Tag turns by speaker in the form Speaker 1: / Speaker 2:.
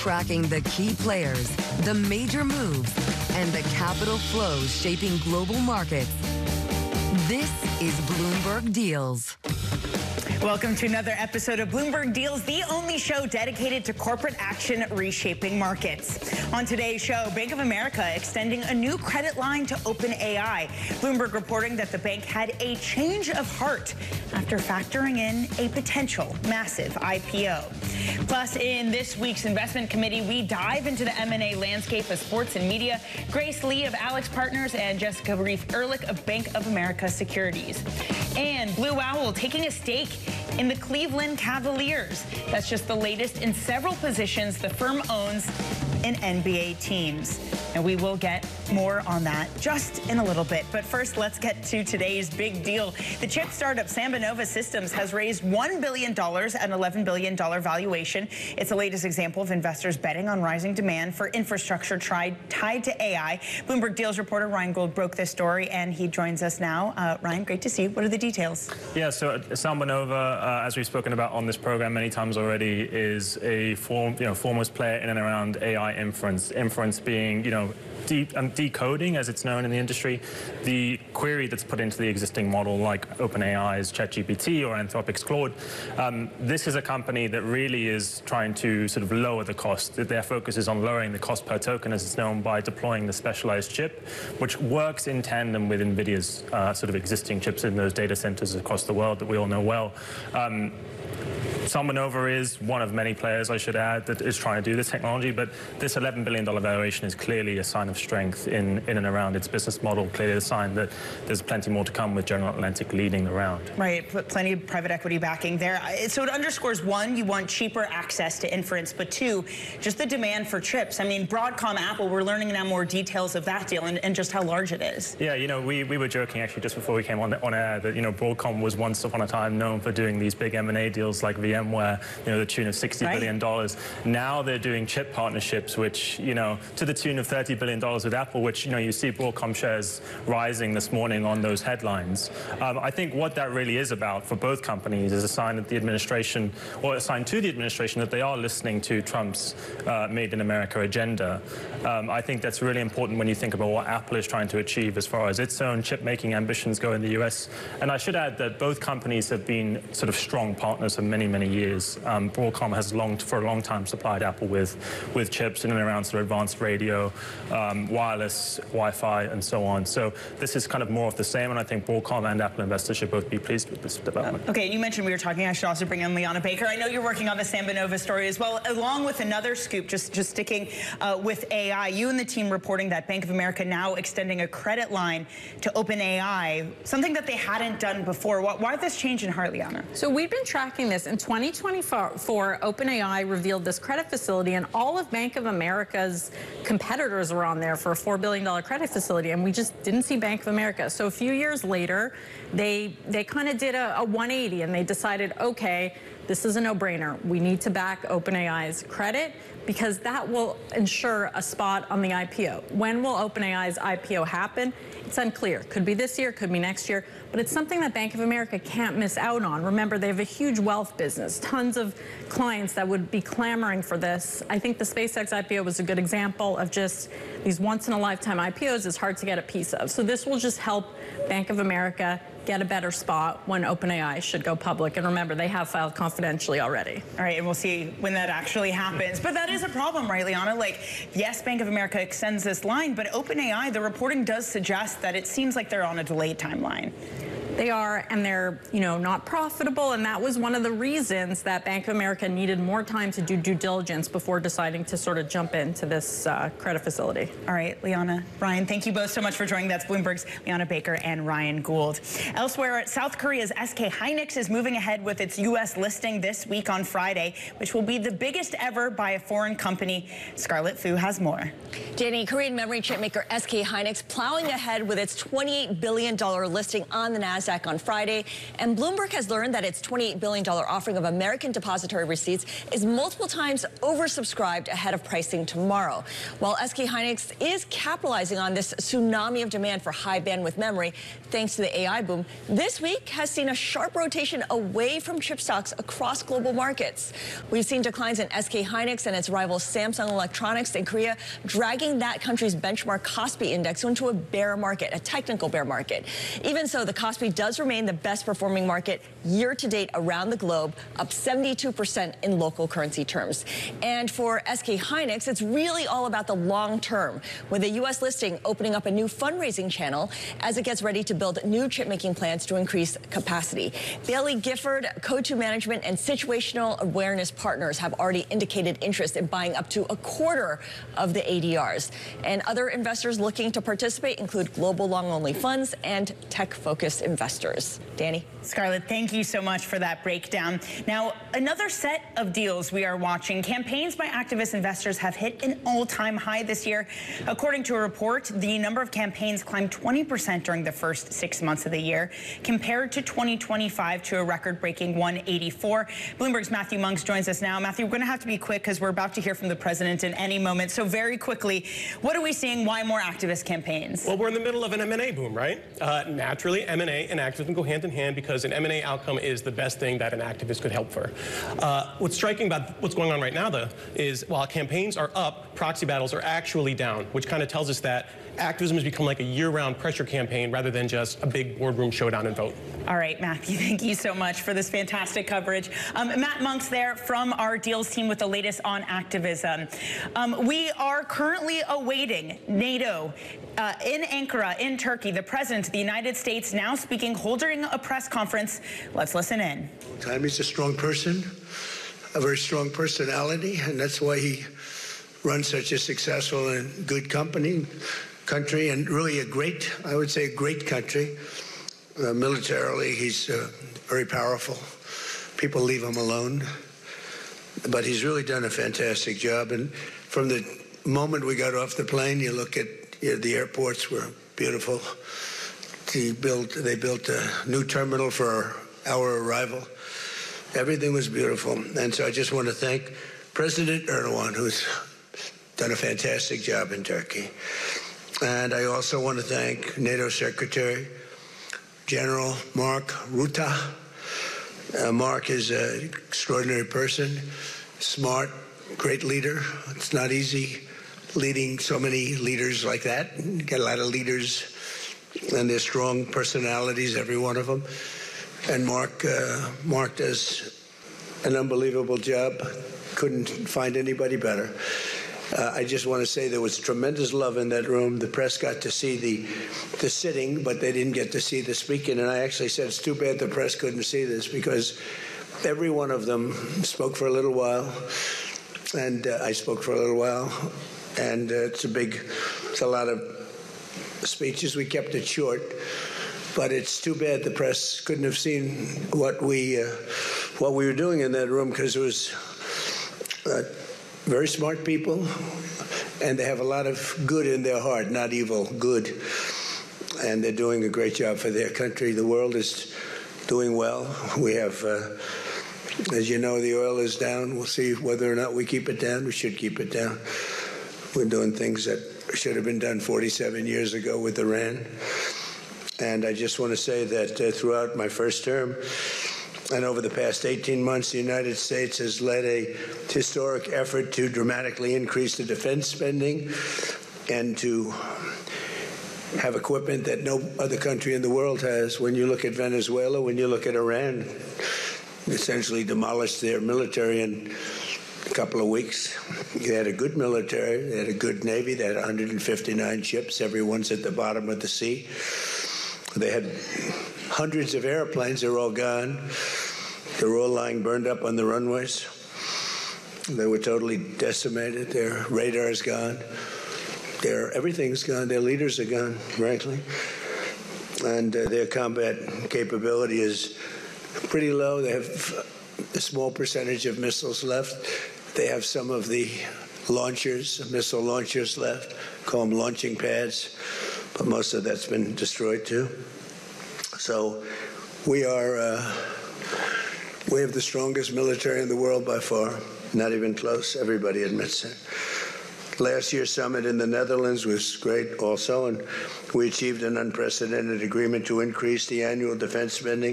Speaker 1: tracking the key players, the major moves, and the capital flows shaping global markets. This is Bloomberg Deals.
Speaker 2: Welcome to another episode of Bloomberg Deals, the only show dedicated to corporate action reshaping markets. On today's show, Bank of America extending a new credit line to OpenAI. Bloomberg reporting that the bank had a change of heart after factoring in a potential massive IPO. Plus, in this week's investment committee, we dive into the M&A landscape of sports and media. Grace Lee of Alex Partners and Jessica Reif-Ehrlich of Bank of America Securities. And Blue Owl taking a stake in the Cleveland Cavaliers. That's just the latest in several positions the firm owns in NBA teams. And we will get more on that just in a little bit. But first, let's get to today's big deal. The chip startup SambaNova Systems has raised $1 billion at an $11 billion valuation. It's the latest example of investors betting on rising demand for infrastructure tied to AI. Bloomberg Deals reporter Ryan Gould broke this story, and he joins us now. Ryan, great to see you. What are the details?
Speaker 3: Yeah, so SambaNova, as we've spoken about on this program many times already, is a foremost player in and around AI inference. Inference being, decoding, as it's known in the industry, the query that's put into the existing model, like OpenAI's ChatGPT or Anthropic's Claude. This is a company that really is trying to sort of lower the cost. Their focus is on lowering the cost per token, as it's known, by deploying the specialized chip, which works in tandem with NVIDIA's sort of existing chips in those data centers across the world that we all know well. SambaNova is one of many players, I should add, that is trying to do this technology, but this $11 billion valuation is clearly a sign of strength in and around its business model, clearly a sign that there's plenty more to come with General Atlantic leading the round.
Speaker 2: Right, plenty of private equity backing there. So it underscores, one, you want cheaper access to inference, but two, just the demand for chips. I mean, Broadcom, Apple, we're learning now more details of that deal and just how large it is.
Speaker 3: Yeah, we were joking actually just before we came on air that, Broadcom was once upon a time known for doing these big M&A deals like VMware, the tune of $60 billion. Now they're doing chip partnerships, which, to the tune of $30 billion with Apple, which, you see Broadcom shares rising this morning on those headlines. I think what that really is about for both companies is a sign that the administration, or a sign to the administration, that they are listening to Trump's Made in America agenda. I think that's really important when you think about what Apple is trying to achieve as far as its own chip-making ambitions go in the U.S. And I should add that both companies have been sort of strong partners for many, many years. Broadcom has for a long time supplied Apple with chips in and around sort of advanced radio, wireless, Wi-Fi, and so on. So this is kind of more of the same, and I think Broadcom and Apple investors should both be pleased with this development.
Speaker 2: Okay, you mentioned we were talking. I should also bring in Liana Baker. I know you're working on the SambaNova story as well, along with another scoop, just sticking with AI. You and the team reporting that Bank of America now extending a credit line to OpenAI, something that they hadn't done before. Why this change in heart, Liana?
Speaker 4: So we've been tracking this. In 2024, OpenAI revealed this credit facility, and all of Bank of America's competitors were on there for a $4 billion credit facility, and we just didn't see Bank of America. So a few years later, they kind of did a 180, and they decided, okay, this is a no-brainer. We need to back OpenAI's credit because that will ensure a spot on the IPO. When will OpenAI's IPO happen? It's unclear. Could be this year, could be next year, but it's something that Bank of America can't miss out on. Remember, they have a huge wealth business, tons of clients that would be clamoring for this. I think the SpaceX IPO was a good example of just these once-in-a-lifetime IPOs is hard to get a piece of. So this will just help Bank of America get a better spot when OpenAI should go public. And remember, they have filed confidentially already.
Speaker 2: All right, and we'll see when that actually happens. But that is a problem, right, Liana? Like, yes, Bank of America extends this line, but OpenAI, the reporting does suggest that it seems like they're on a delayed timeline.
Speaker 4: They are, and they're, not profitable, and that was one of the reasons that Bank of America needed more time to do due diligence before deciding to sort of jump into this credit facility.
Speaker 2: All right, Liana, Ryan, thank you both so much for joining. That's Bloomberg's Liana Baker and Ryan Gould. Elsewhere, South Korea's SK Hynix is moving ahead with its U.S. listing this week on Friday, which will be the biggest ever by a foreign company. Scarlett Fu has more.
Speaker 5: Jenny, Korean memory chip maker SK Hynix plowing ahead with its $28 billion listing on the NASDAQ NASDAQ on Friday. And Bloomberg has learned that its $28 billion offering of American depository receipts is multiple times oversubscribed ahead of pricing tomorrow. While SK Hynix is capitalizing on this tsunami of demand for high bandwidth memory, thanks to the AI boom, this week has seen a sharp rotation away from chip stocks across global markets. We've seen declines in SK Hynix and its rival Samsung Electronics in Korea, dragging that country's benchmark Kospi index into a bear market, a technical bear market. Even so, the Kospi does remain the best performing market year to date around the globe, up 72% in local currency terms. And for SK Hynix, it's really all about the long term, with the U.S. listing opening up a new fundraising channel as it gets ready to build new chip-making plants to increase capacity. Bailey Gifford, Coatue Management, and Situational Awareness Partners have already indicated interest in buying up to a quarter of the ADRs. And other investors looking to participate include global long-only funds and tech-focused investors. Danny?
Speaker 2: Scarlett, thank you so much for that breakdown. Now, another set of deals we are watching. Campaigns by activist investors have hit an all-time high this year. According to a report, the number of campaigns climbed 20% during the first 6 months of the year, compared to 2025 to a record-breaking 184. Bloomberg's Matthew Monks joins us now. Matthew, we're going to have to be quick because we're about to hear from the president in any moment. So very quickly, what are we seeing? Why more activist campaigns?
Speaker 6: Well, we're in the middle of an M&A boom, right? Naturally, M&A and activism go hand in hand because an M&A outcome is the best thing that an activist could help for. What's striking about what's going on right now, though, is while campaigns are up, proxy battles are actually down, which kind of tells us that activism has become like a year-round pressure campaign rather than just a big boardroom showdown and vote.
Speaker 2: All right, Matthew, thank you so much for this fantastic coverage. Matt Monks there from our deals team with the latest on activism. We are currently awaiting NATO in Ankara, in Turkey. The president of the United States now speaking, holding a press conference. Let's listen in.
Speaker 7: He's a strong person, a very strong personality, and that's why he runs such a successful and good country, and really a great, I would say, a great country. Militarily, he's very powerful. People leave him alone, but he's really done a fantastic job. And from the moment we got off the plane, you look at the airports were beautiful. They built a new terminal for our arrival. Everything was beautiful. And so I just want to thank President Erdogan, who's done a fantastic job in Turkey. And I also want to thank NATO Secretary General Mark Rutte. Mark is an extraordinary person, smart, great leader. It's not easy leading so many leaders like that. You get a lot of leaders, and they're strong personalities, every one of them. And Mark does an unbelievable job. Couldn't find anybody better. I just want to say there was tremendous love in that room. The press got to see the sitting, but they didn't get to see the speaking. And I actually said, it's too bad the press couldn't see this, because every one of them spoke for a little while, and I spoke for a little while. And it's a lot of speeches. We kept it short, but it's too bad the press couldn't have seen what we were doing in that room, because it was very smart people, and they have a lot of good in their heart, not evil, good. And they're doing a great job for their country. The world is doing well. We have, as you know, the oil is down. We'll see whether or not we keep it down. We should keep it down. We're doing things that should have been done 47 years ago with Iran. And I just want to say that throughout my first term, and over the past 18 months, the United States has led a historic effort to dramatically increase the defense spending and to have equipment that no other country in the world has. When you look at Venezuela, when you look at Iran, essentially demolished their military in a couple of weeks. They had a good military. They had a good Navy. They had 159 ships. Everyone's at the bottom of the sea. They had hundreds of airplanes. They're all gone. They're all lying burned up on the runways. They were totally decimated. Their radar's gone. Everything's gone. Their leaders are gone, frankly. And their combat capability is pretty low. They have a small percentage of missiles left. They have some of the launchers, missile launchers left. Call them launching pads. But most of that's been destroyed, too. So we have the strongest military in the world by far. Not even close. Everybody admits it. Last year's summit in the Netherlands was great also, and we achieved an unprecedented agreement to increase the annual defense spending